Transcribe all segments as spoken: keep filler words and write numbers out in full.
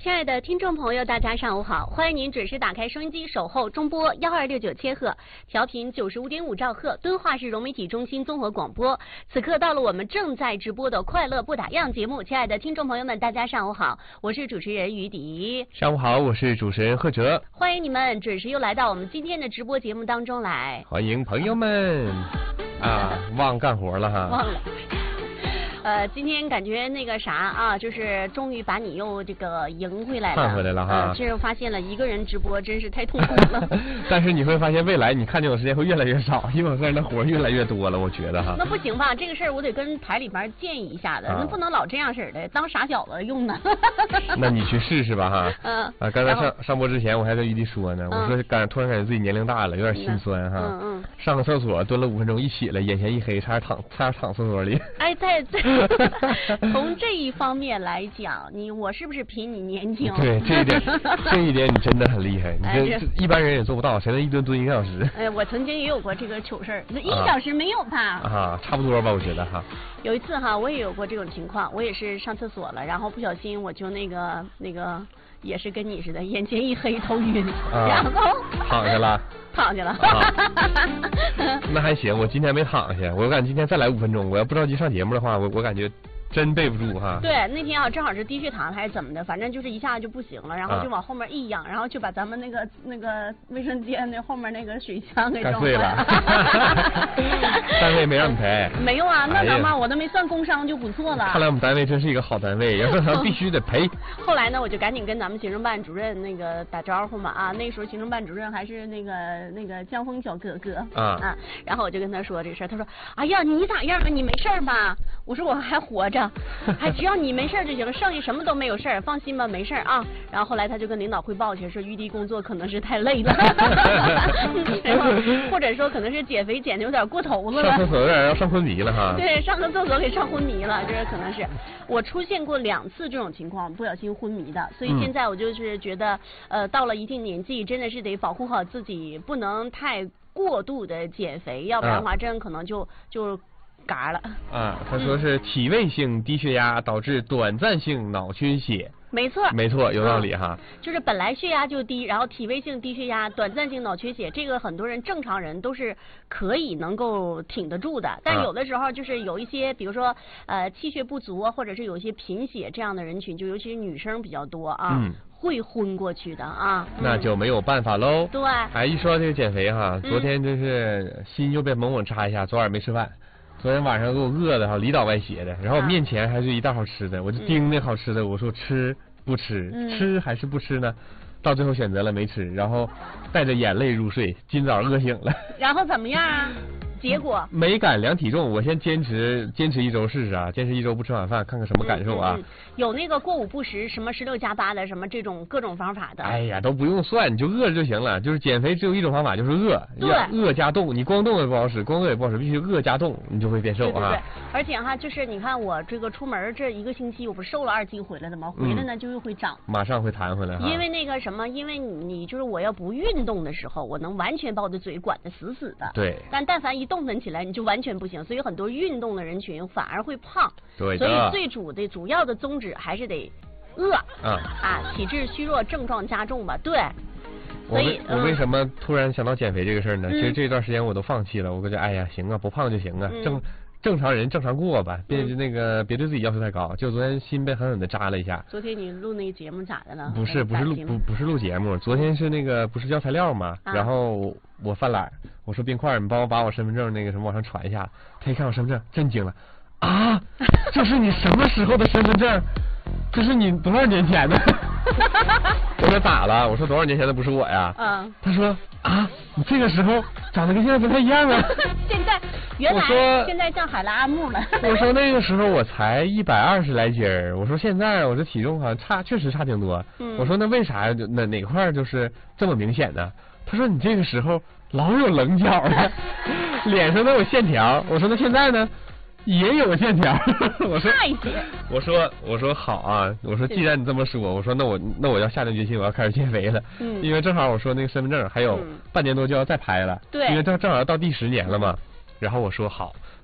亲爱的听众朋友，大家上午好，欢迎您准时打开收音机，守候中波幺二六九千赫，调频九十五点五兆赫，敦化市融媒体中心综合广播。此刻到了我们正在直播的快乐不打烊节目，亲爱的听众朋友们，大家上午好，我是主持人于迪。 上午好，我是主持人贺哲。 欢迎你们准时又来到我们今天的直播节目当中来。 欢迎朋友们啊，忘干活了哈， 忘了。呃，今天感觉那个啥啊，就是终于把你又这个赢回来了， 换回来了哈。 呃，这发现了一个人直播真是太痛苦了。 但是你会发现未来你看见我时间会越来越少，因为我这儿的活越来越多了，我觉得哈。 那不行吧？这个事儿我得跟台里边建议一下的，啊、那不能老这样式的，当傻小子用呢。 那你去试试吧哈。 嗯。 啊，刚才上上播之前我还跟玉迪说呢， 嗯、 我说感突然感觉自己年龄大了，有点心酸哈。 嗯嗯。 上个厕所蹲了五分钟，一起来眼前一黑，差点躺差点躺厕所里。 哎，在在。从这一方面来讲，你我是不是比你年轻？ 对，这一点，这一点你真的很厉害，你这、哎、一般人也做不到，谁能一蹲蹲一个小时？ 哎，我曾经也有过这个糗事儿，一个小时没有吧？ 啊，差不多吧，我觉得哈。 有一次哈，我也有过这种情况，我也是上厕所了，然后不小心我就那个那个也是跟你似的，眼前一黑，头晕，啊、然后躺下了。 躺下了、 啊，那还行，我今天没躺下，我感觉今天再来五分钟，我要不着急上节目的话，我我感觉真背不住哈。 对，那天啊正好是低血糖还是怎么的，反正就是一下就不行了，然后就往后面一仰，然后就把咱们那个那个卫生间那后面那个水箱给干碎了。单位没让你赔？ 没有啊，那能吗？我都没算工伤就不错了。 看来我们单位真是一个好单位，要正常必须得赔。 后来呢，我就赶紧跟咱们行政办主任那个打招呼嘛啊，那时候行政办主任还是那个那个江峰小哥哥啊啊，然后我就跟他说这事儿，他说哎呀你咋样啊？你没事吧？我说我还活着。还只要你没事就行了，剩下什么都没有事儿，放心吧，没事啊。然后后来他就跟领导汇报去，说玉迪工作可能是太累了，然后或者说可能是减肥减的有点过头了， 上厕所有点要上昏迷了哈。 对，上个厕所给上昏迷了，这可能是我出现过两次这种情况，不小心昏迷的。所以现在我就是觉得，呃，到了一定年纪，真的是得保护好自己，不能太过度的减肥，要不然的话，真可能就就。嘎了啊！他说是体位性低血压导致短暂性脑缺血。 没错， 没错，有道理哈、嗯。 就是本来血压就低，然后体位性低血压、短暂性脑缺血，这个很多人正常人都是可以能够挺得住的。但有的时候就是有一些，比如说呃气血不足啊，或者是有一些贫血这样的人群，就尤其是女生比较多啊。嗯。会昏过去的啊， 那就没有办法喽。 对， 哎，一说到这个减肥哈，昨天真是心又被猛猛插一下，昨晚没吃饭。昨天晚上给我饿的哈，里倒外斜的，然后我面前还是一袋好吃的，我就盯那好吃的，我说吃不吃， 嗯、 吃还是不吃呢？到最后选择了没吃，然后带着眼泪入睡，今早饿醒了。 然后怎么样啊？结果没敢量体重，我先坚持坚持一周试试啊，坚持一周不吃晚饭，看看什么感受啊。 嗯嗯嗯、有那个过午不食，什么十六加八的，什么这种各种方法的。 哎呀，都不用算，你就饿着就行了。就是减肥只有一种方法，就是饿。 对。 饿加动，你光动也不好使，光饿也不好使，必须饿加动，你就会变瘦啊。 对对对。而且哈，就是你看我这个出门这一个星期，我不是瘦了二斤回来的吗？回来呢就又会长。 嗯、马上会弹回来。 因为那个什么，因为你你就是我要不运动的时候，我能完全把我的嘴管得死死的。 对。 但但凡一动弹起来，你就。完全不行，所以很多运动的人群反而会胖。 对的。 所以最主的主要的宗旨还是得饿。 嗯。 啊，体质虚弱，症状加重吧。对。所以我我为什么突然想到减肥这个事儿呢？ 嗯、 其实这段时间我都放弃了，我感觉哎呀，行啊，不胖就行啊， 嗯、 正正常人正常过吧，别那个别对自己要求太高。就昨天心被狠狠的扎了一下。 昨天你录那个节目咋的了？ 不是不是录不不是录节目，昨天是那个不是要材料嘛， 啊、 然后。我犯懒，我说冰块，你帮我把我身份证那个什么往上传一下。他一看我身份证，震惊了，啊，这是你什么时候的身份证？这是你多少年前的？我说咋了？我说多少年前的不是我呀？ 嗯。 他说啊，你这个时候长得跟现在不太一样啊。 现在原来现在像海拉阿木了。 我说那个时候我才一百二十来斤儿，我说现在我这体重好像差，确实差挺多。 嗯。 我说那为啥哪哪块就是这么明显呢？他说你这个时候老有棱角了，脸上都有线条。我说那现在呢？也有线条。我说我说我说好啊，我说既然你这么说，我说那我那我要下定决心，我要开始减肥了。 嗯。 因为正好我说那个身份证还有半年多就要再拍了。 对。 因为正正好要到第十年了嘛。然后我说好，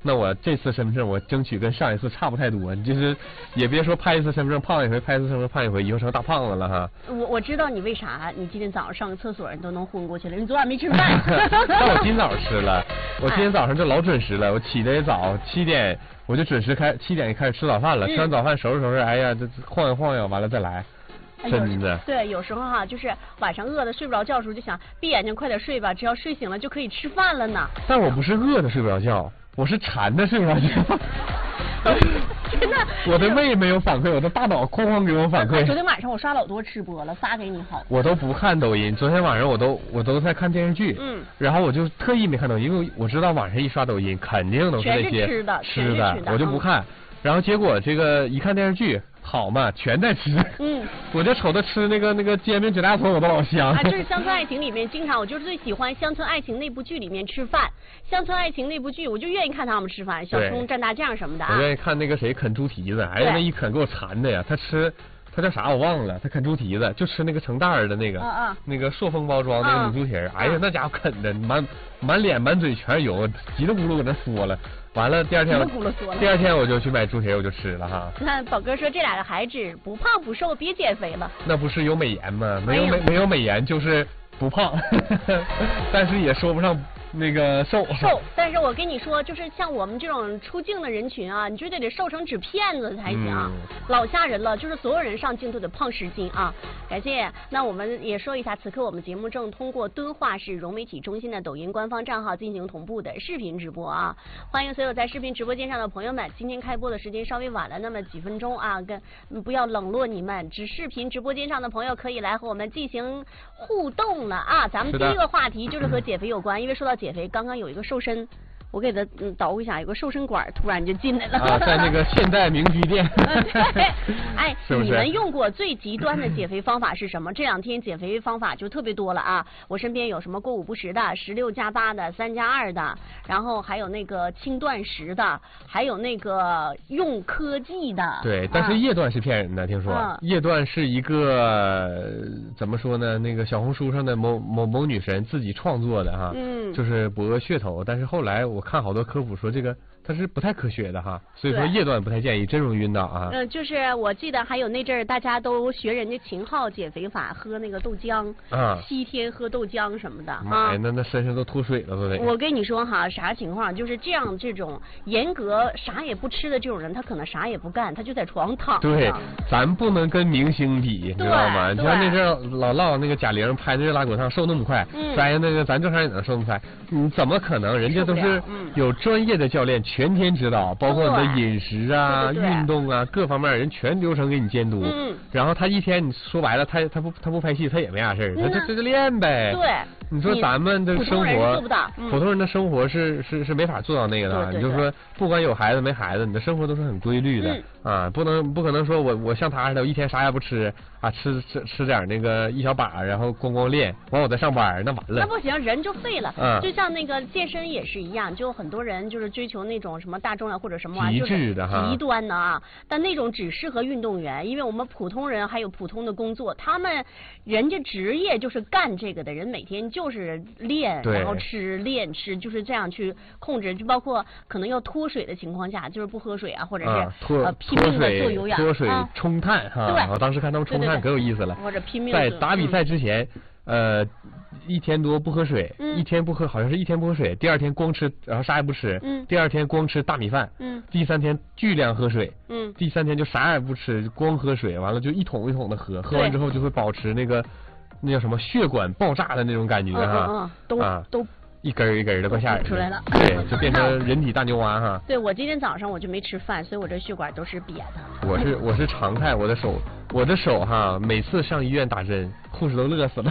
那我这次身份证我争取跟上一次差不太多，就是也别说拍一次身份证胖一回，拍一次身份证胖一回，以后成大胖子了哈。 我我知道你为啥，你今天早上上个厕所你都能昏过去了，你昨晚没吃饭。 那我今天早上吃了，我今天早上就老准时了，我起得也早，七点我就准时开，七点就开始吃早饭了，嗯、吃完早饭收拾收拾，哎呀，这晃悠晃悠，完了再来。真的， 对，有时候哈、啊，就是晚上饿的睡不着觉的时候，就想闭眼睛快点睡吧，只要睡醒了就可以吃饭了呢。 但我不是饿的睡不着觉，我是馋的睡不着觉。 真的， 我的胃没有反馈，我的大脑哐哐给我反馈。 昨天晚上我刷老多吃播了，发给你好。 我都不看抖音，昨天晚上我都我都在看电视剧， 嗯， 然后我就特意没看抖音，因为我知道晚上一刷抖音肯定都是那些吃的吃的， 我就不看。嗯、然后结果这个一看电视剧。好嘛，全在吃。 嗯， 我就瞅他吃那个那个煎饼卷大葱，我都老香。 啊，这是《乡村爱情》里面经常，我就是最喜欢《乡村爱情》那部剧里面吃饭。《乡村爱情》那部剧，我就愿意看他们吃饭，小葱蘸大酱什么的啊。 我愿意看那个谁啃猪蹄子，哎呀，那一啃给我馋的呀！他吃。他叫啥我忘了，他啃猪蹄子，就吃那个成袋儿的那个， 啊啊那个塑封包装那个卤猪蹄儿，啊、哎呀，那家伙啃的满满脸满嘴全是油，叽里咕噜搁那嗦了。完了第二天，第二天我就去买猪蹄儿，我就吃了哈。 那宝哥说这俩个孩子不胖不瘦，别减肥了。 那不是有美颜吗？没有美、哎、没有美颜就是不胖，但是也说不上。那个瘦瘦，但是我跟你说，就是像我们这种出镜的人群啊，你就得得瘦成纸片子才行，啊，嗯、老吓人了。就是所有人上镜都得胖十斤啊！感谢。那我们也说一下，此刻我们节目正通过敦化市融媒体中心的抖音官方账号进行同步的视频直播啊！欢迎所有在视频直播间上的朋友们。今天开播的时间稍微晚了那么几分钟啊，跟不要冷落你们，只视频直播间上的朋友可以来和我们进行互动了啊！咱们第一个话题就是和减肥有关，因为说到减肥，刚刚有一个瘦身，我给他嗯捣鼓一下，有个瘦身管突然就进来了。 啊，在那个现代名居店。 哎， 是不是？ 你们用过最极端的减肥方法是什么？这两天减肥方法就特别多了啊！我身边有什么过午不食的、十六加八的、三加二的，然后还有那个轻断食的，还有那个用科技的。 对，但是夜断是骗人的，听说、啊、夜断是一个怎么说呢？那个小红书上的某某某女神自己创作的哈， 嗯， 就是博个噱头。但是后来我看好多科普说这个它是不太科学的哈，所以说夜断不太建议，真容易晕倒啊。 嗯、呃，就是我记得还有那阵儿大家都学人家秦昊减肥法，喝那个豆浆啊，七天喝豆浆什么的啊。 哎，那那身上都脱水了都得。 我跟你说哈，啥情况？就是这样，这种严格啥也不吃的这种人，他可能啥也不干，他就在床躺着。 对，咱不能跟明星比，知道吗？你像那阵儿老唠那个贾玲拍的《热辣滚烫》瘦那么快， 嗯， 咱那个咱正常也能瘦那么快，你怎么可能？人家都是有专业的教练全天指导，包括你的饮食啊、 对对对运动啊各方面，人全流程给你监督。 嗯， 然后他一天，你说白了，他他不他不拍戏，他也没啥事儿，他这这就练呗。 对， 你说咱们的生活， 做不到， 嗯、普通人的生活是是是没法做到那个的。 对对对， 你就说，不管有孩子没孩子，你的生活都是很规律的、 嗯、 啊，不能不可能说我我像他似的，我一天啥也不吃啊，吃吃吃点那个一小把，然后光光练，完我再上班，那完了。 那不行，人就废了。 嗯， 就像那个健身也是一样，就很多人就是追求那种什么大重量或者什么玩意儿，极致的哈， 极端的啊。但那种只适合运动员，因为我们普通人还有普通的工作，他们人家职业就是干这个的人，每天就是练，然后吃练吃，就是这样去控制，就包括可能要脱水的情况下，就是不喝水啊，或者是、啊、 脱呃拼命的做有氧， 脱水啊、 冲碳哈。 对， 我当时看他们冲碳可有意思了， 或者拼命在打比赛之前。嗯呃，一天多不喝水、 嗯， 一天不喝，好像是一天不喝水，第二天光吃，然后啥也不吃， 嗯， 第二天光吃大米饭， 嗯， 第三天巨量喝水， 嗯， 第三天就啥也不吃，光喝水，完了就一桶一桶的喝，喝完之后就会保持那个那叫什么血管爆炸的那种感觉哈， 嗯嗯，都啊都一根一根的怪吓人出来了， 对，就变成人体大牛蛙哈。 对，我今天早上我就没吃饭，所以我这血管都是瘪的。 我是我是常态，我的手我的手哈，每次上医院打针，护士都乐死了。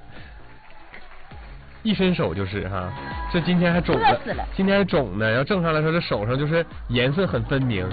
一伸手就是哈，这今天还肿了，今天还肿呢。然后正常来说，这手上就是颜色很分明。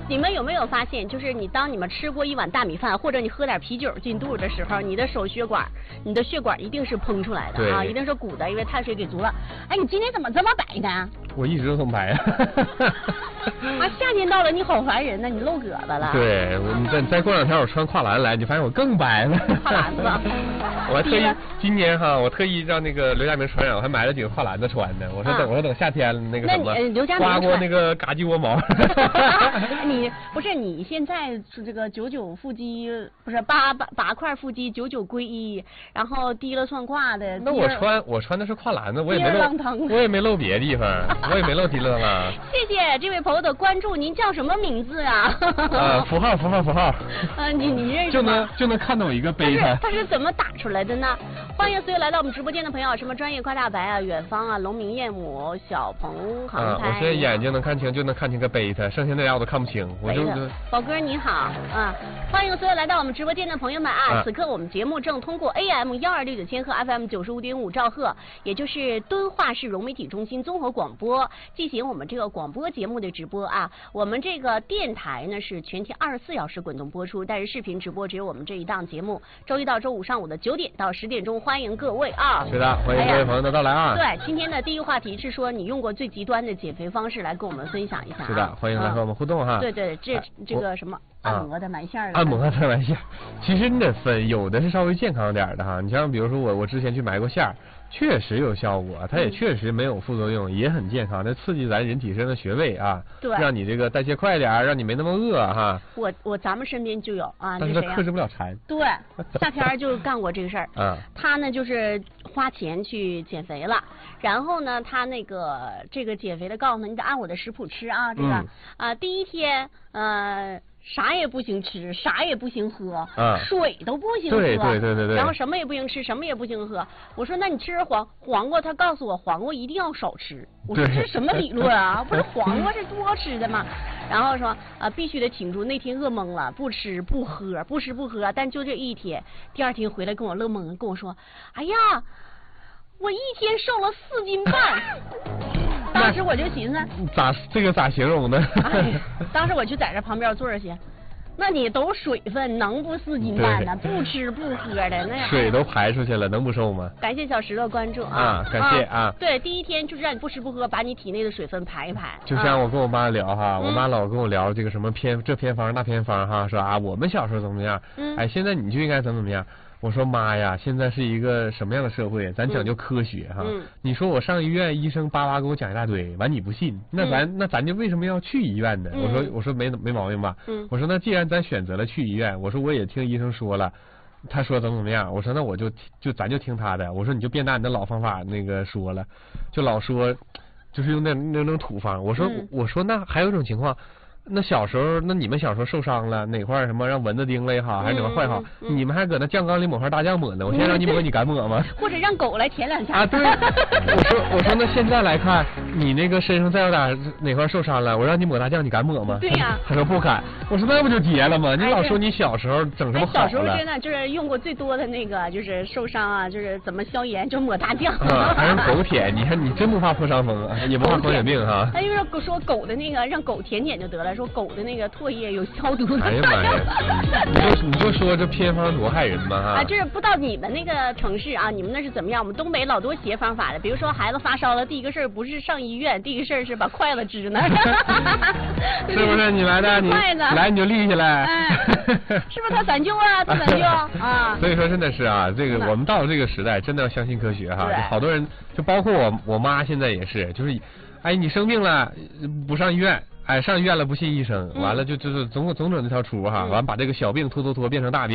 你们有没有发现，就是你当你们吃过一碗大米饭，或者你喝点啤酒进肚的时候，你的手血管，你的血管一定是膨出来的啊，一定是鼓的，因为碳水给足了。哎，你今天怎么这么白呢？ 我一直都这么白啊。 啊，夏天到了，你好烦人呢，你露胳膊了。 对，我再再过两天我穿跨栏来，你发现我更白了。 跨栏子。 我还特意今年哈，我特意让那个刘佳明传染，我还买了几个跨栏子穿的。我说等、啊、我说等夏天那个什么， 刘佳明刮过那个嘎鸡窝毛。 你不是你现在是这个九九腹肌，不是八八八块腹肌九九归一，然后提了算胯的。 那我穿我穿的是跨栏子，我也没露，我也没露别的地方，我也没露提了啦。 谢谢这位朋友的关注，您叫什么名字啊？ 呃，符号符号符号。 呃，你你认识吗？ 就能就能看到一个杯子。 它是怎么打出来的呢？欢迎所有来到我们直播间的朋友，什么专业夸大白啊、远方啊、龙明燕母、小鹏航拍。 啊，我现在眼睛能看清，就能看清个杯子，剩下那俩我都看不清。我就宝哥你好啊！欢迎所有来到我们直播间的朋友们啊！啊此刻我们节目正通过 A M 幺二六九千赫 F M 九十五点五兆赫，也就是敦化市融媒体中心综合广播进行我们这个广播节目的直播啊。我们这个电台呢是全天二十四小时滚动播出，但是视频直播只有我们这一档节目，周一到周五上午的九点到十点钟，欢迎各位啊！ 是的，欢迎各位朋友的到来啊！ 哎、对，今天的第一个话题是说你用过最极端的减肥方式，来跟我们分享一下、啊。 是的，欢迎来和我们互动哈。 嗯、对对，这这个什么按摩的、埋线的。 按摩的埋线，其实你得分，有的是稍微健康点的哈。你像比如说我，我之前去埋过线，确实有效果，它也确实没有副作用，也很健康，它刺激咱人体上的穴位啊， 对， 让你这个代谢快点，让你没那么饿哈。 我我咱们身边就有啊， 但是它克制不了馋。 对，夏天就干过这个事儿。 啊， 他呢就是花钱去减肥了，然后呢他那个这个减肥的告诉他，你得按我的食谱吃啊，这个啊、嗯呃、第一天呃。啥也不行吃，啥也不行喝， 啊、 水都不行喝， 对对对对对， 然后什么也不行吃，什么也不行喝。我说那你吃黄黄瓜，他告诉我黄瓜一定要少吃。我说这是什么理论啊？不是黄瓜是多吃的吗？然后说啊、呃、必须得挺住，那天饿懵了，不吃不喝，不吃不喝，但就这一天，第二天回来跟我乐懵，跟我说，哎呀，我一天瘦了四斤半。当时我就寻思， 咋这个咋形容呢？ 哎，当时我就在这旁边坐着去，那你都水分，能不四斤半呢？不吃不喝的那水都排出去了，能不瘦吗？ 感谢小石头关注啊！ 啊，感谢啊！啊对，第一天就是让你不吃不喝，把你体内的水分排一排。 就像我跟我妈聊哈，嗯、我妈老跟我聊这个什么偏这偏方那偏方哈，说啊我们小时候怎么样，嗯、哎现在你就应该怎么怎么样。我说妈呀，现在是一个什么样的社会？咱讲究科学哈。嗯、你说我上医院，医生叭叭给我讲一大堆，完你不信，那咱、嗯、那咱就为什么要去医院呢？嗯、我说我说没没毛病吧。嗯、我说那既然咱选择了去医院，我说我也听医生说了，他说怎么怎么样，我说那我就就咱就听他的。我说你就别拿你的老方法那个说了，就老说就是用那那种土方。我说、嗯、我说那还有一种情况。那小时候，那你们小时候受伤了，哪块什么让蚊子叮了也好，还是怎么坏好，嗯嗯、你们还搁那酱缸里抹块大酱抹呢？我现在让你抹，你敢抹吗？ 或者让狗来舔两下啊？对，我说我说那现在来看，你那个身上再有点哪块受伤了，我让你抹大酱，你敢抹吗？ 对呀、啊， 他说不敢。我说那不就结了吗？你老说你小时候整什么好了？ 小时候真的就是用过最多的那个，就是受伤啊，就是怎么消炎就抹大酱。 啊，还是狗舔？你看你真不怕破伤风，也不怕狂犬病哈？ 他就是说狗的那个让狗舔舔就得了，说狗的那个唾液有消毒。 哎呀妈呀！你就你就说这偏方多害人吗？哈啊，就是不知道你们那个城市啊，你们那是怎么样？我们东北老多邪方法的，比如说孩子发烧了，第一个事儿不是上医院，第一个事儿是把筷子支那儿。 是不是你来的？你来你就立起来。 哎，是不是他咱救啊？他咱救啊！ 所以说真的是啊，这个我们到了这个时代，真的要相信科学哈。好多人就包括我我妈现在也是，就是哎你生病了不上医院。哎，上医院了不信医生，完了就就是总总整这条出哈，完把这个小病拖拖拖变成大病。